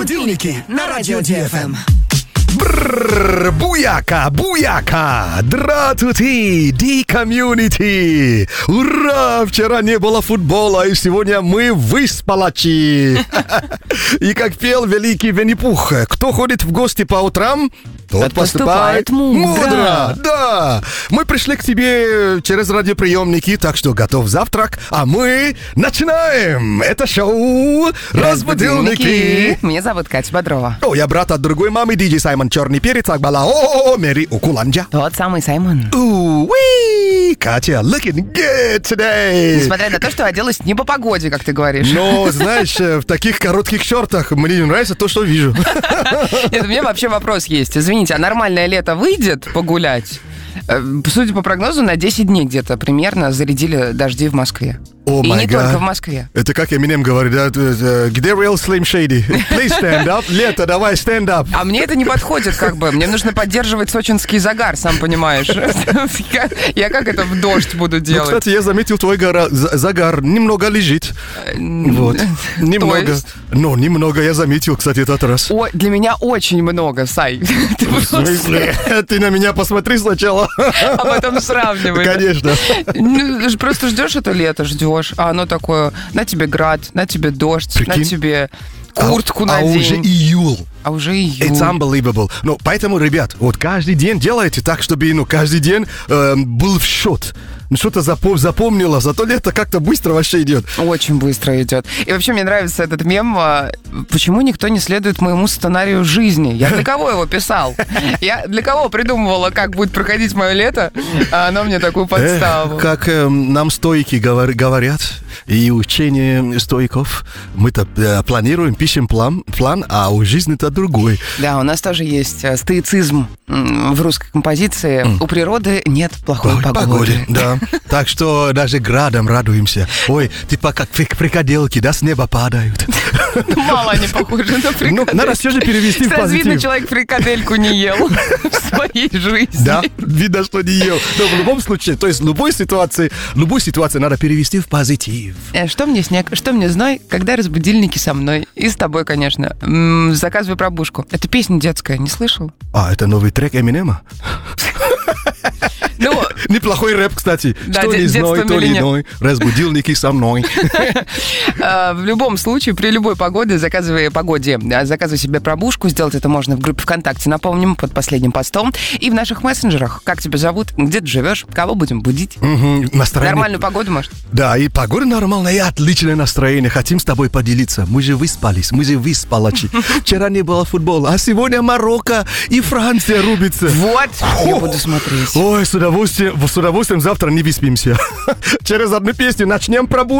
Будильники на радио ДФМ. Бррр, буяка, буяка! Здравствуйте, D-комьюнити! Ура! Вчера не было футбола, и сегодня мы выспалачи. И как пел великий Винни-Пух, кто ходит в гости по утрам, тот поступает мудро. Да! Мы пришли к тебе через радиоприемники, так что готов завтрак, а мы начинаем! Это шоу «Разбудилники». Меня зовут Катя Бодрова. О, я брат от другой мамы, диджей Саймон Черный Перец, Акбала, о, Мэри Укуланджа. Тот самый Саймон. Уи, Катя, looking good today. Несмотря на то, что оделась не по погоде, как ты говоришь. Но, знаешь, в таких коротких шортах мне не нравится то, что вижу. Нет, у меня вообще вопрос есть. Извините, а нормальное лето выйдет погулять? Судя по прогнозу, на 10 дней где-то примерно зарядили дожди в Москве. О, и не только в Москве. Это как Eminem говорит, да, где Real Slim Shady? Please stand up. Лето, давай stand up. А мне это не подходит, как бы. Мне нужно поддерживать сочинский загар, сам понимаешь. Я как это в дождь буду делать? Ну, кстати, я заметил, твой загар немного лежит. Вот. Немного. Но немного я заметил, кстати, этот раз. Ой, для меня очень много, Сай. В смысле? Ты на меня посмотри сначала. А потом сравнивай. Конечно. Просто ждешь это лето, ждешь. А оно такое, на тебе град, на тебе дождь, Прикинь? на тебе куртку надень. А уже июль. А уже июль. It's unbelievable. Ну, поэтому, ребят, вот каждый день делайте так, чтобы, каждый день был в счет. Что-то запомнила, зато лето как-то быстро вообще идет. Очень быстро идет. И вообще мне нравится этот мем. Почему никто не следует моему сценарию жизни? Я для кого его писал? Я для кого придумывала, как будет проходить мое лето, а оно мне такую подставу. Как нам стойки говорят, и учение стойков, мы-то планируем, пишем план, а у жизни-то другой. Да, у нас тоже есть стоицизм в русской композиции. У природы нет плохой погоды. Да. Так что даже градом радуемся. Ой, типа как фрикаделки, да, с неба падают. Мало они похожи на фрикадельку. Надо все же перевести в сразу позитив. видно, человек фрикадельку не ел в своей жизни. Да, видно, что не ел. Но в любом случае, то есть любую ситуацию надо перевести в позитив. Что мне снег, что мне зной, когда разбудильники со мной. И с тобой, конечно. Заказывай пробужку. Это песня детская, не слышал? А, это новый трек Эминема? Ну, неплохой рэп, кстати. Да, что не зной, то не ной. Разбудилники со мной. В любом случае, при любой погоде, заказывай себе пробужку. Сделать это можно в группе ВКонтакте, напомним, под последним постом. И в наших мессенджерах. Как тебя зовут, где ты живешь, кого будем будить. Настроение. Нормальную погоду, может? Да, и погода нормальная, и отличное настроение. Хотим с тобой поделиться. Мы же выспались, мы же выспалачи. Вчера не было футбола, а сегодня Марокко и Франция рубится. Вот, я буду смотреть. Ой, с удовольствием завтра не выспимся. Через одну песню начнем пробужку.